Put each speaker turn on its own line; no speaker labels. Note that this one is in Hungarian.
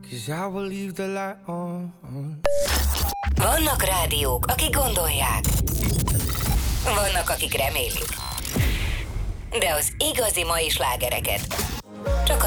'cause I will leave the light on.
Vannak rádiók, akik gondolják. Vannak, akik remélik. De az igazi mai slágereket